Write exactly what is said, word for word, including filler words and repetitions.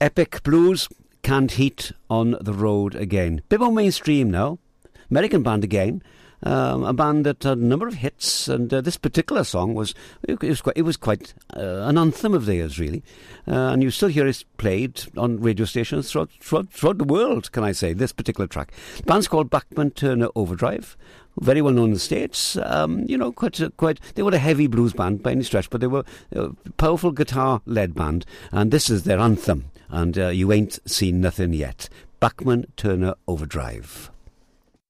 Epic Blues, Can't Heat on the Road Again. Bit more mainstream now. American band again. Um, a band that had a number of hits, and uh, this particular song was it was quite, it was quite uh, an anthem of theirs, really. Uh, and you still hear it played on radio stations throughout, throughout, throughout the world, can I say, this particular track. The band's called Bachman Turner Overdrive. Very well known in the States. Um, you know, quite, uh, quite. They were a heavy blues band by any stretch, but they were a powerful guitar-led band, and this is their anthem. And uh, you ain't seen nothing yet. Bachman Turner Overdrive.